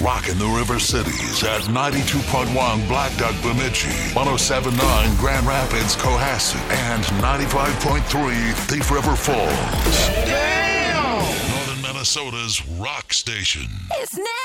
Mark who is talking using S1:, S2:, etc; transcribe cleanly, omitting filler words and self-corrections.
S1: rocking the River Cities at 92.1 Black Duck Bemidji, 107.9 Grand Rapids Cohasset, and 95.3 Thief River Falls. Damn! Northern Minnesota's rock station.
S2: It's now.